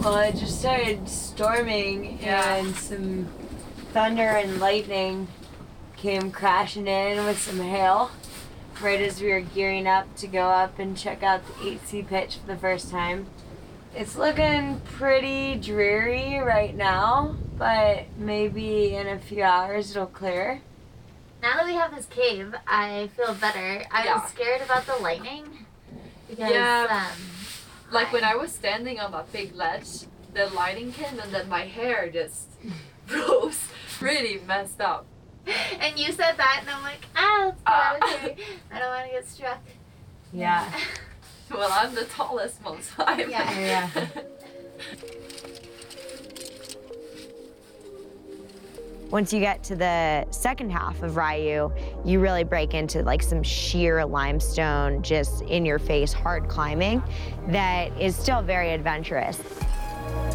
Well, it just started storming and some thunder and lightning came crashing in with some hail right as we were gearing up to go up and check out the 8C pitch for the first time. It's looking pretty dreary right now, but maybe in a few hours it'll clear. Now that we have this cave, I feel better. I was scared about the lightning because like when I was standing on that big ledge, the lightning came and then my hair just rose, really messed up. And you said that and I'm like, let's get out of here. I don't want to get struck. Yeah. Well, I'm the tallest one, so I'm... Yeah. Once you get to the second half of Ryu, you really break into like some sheer limestone, just in your face, hard climbing that is still very adventurous.